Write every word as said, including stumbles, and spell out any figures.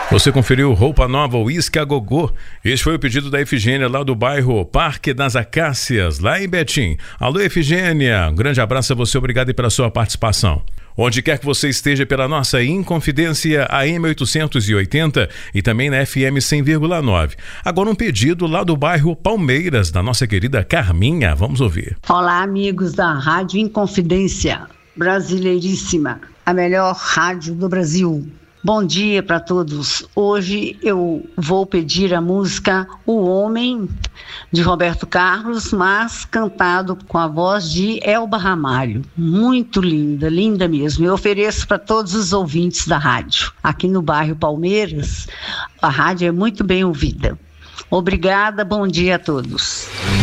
Você conferiu Roupa Nova, Uísque a Gogô. Este foi o pedido da Efigênia, lá do bairro Parque das Acácias, lá em Betim. Alô, Efigênia, um grande abraço a você, obrigado pela sua participação. Onde quer que você esteja, pela nossa Inconfidência A M oitocentos e oitenta e também na F M cem vírgula nove. Agora um pedido lá do bairro Palmeiras, da nossa querida Carminha. Vamos ouvir. Olá, amigos da Rádio Inconfidência, brasileiríssima, a melhor rádio do Brasil. Bom dia para todos. Hoje eu vou pedir a música O Homem, de Roberto Carlos, mas cantado com a voz de Elba Ramalho. Muito linda, linda mesmo. Eu ofereço para todos os ouvintes da rádio. Aqui no bairro Palmeiras, a rádio é muito bem ouvida. Obrigada, bom dia a todos.